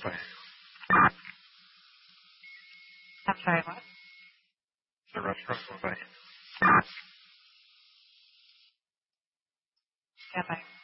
way. I'm sorry, what? The restaurant way. Yeah, bye.